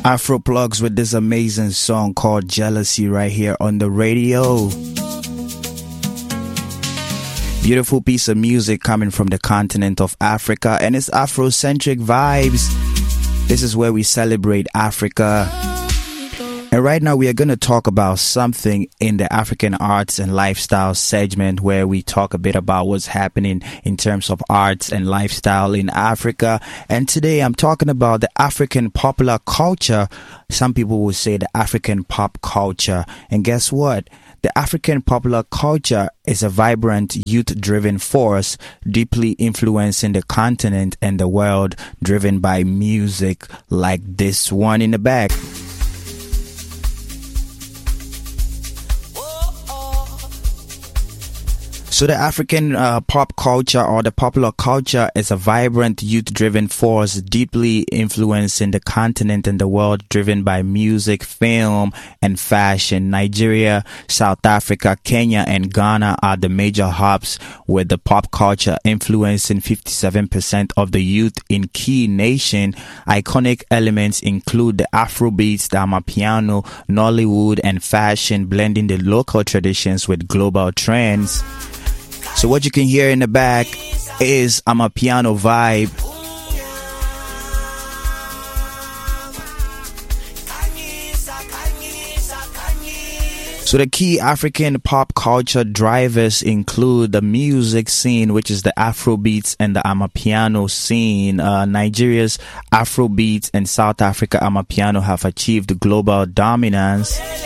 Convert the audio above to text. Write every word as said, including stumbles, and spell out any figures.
Afro Plugs with this amazing song called Jealousy right here on the radio. Beautiful piece of music coming from the continent of Africa, and it's Afrocentric vibes. This is where we celebrate Africa. And right now we are going to talk about something in the African arts and lifestyle segment where we talk a bit about what's happening in terms of arts and lifestyle in Africa. And today I'm talking about the African popular culture. Some people will say the African pop culture. And guess what? The African popular culture is a vibrant, youth-driven force deeply influencing the continent and the world, driven by music like this one in the back. So the African uh, pop culture or the popular culture is a vibrant, youth-driven force deeply influencing the continent and the world, driven by music, film, and fashion. Nigeria, South Africa, Kenya, and Ghana are the major hubs with the pop culture influencing fifty-seven percent of the youth in key nation. Iconic elements include the Afrobeats, the Amapiano, Nollywood, and fashion, blending the local traditions with global trends. So what you can hear in the back is Amapiano vibe. So the key African pop culture drivers include the music scene, which is the Afrobeats, and the Amapiano scene. Uh, Nigeria's Afrobeats and South Africa Amapiano have achieved global dominance.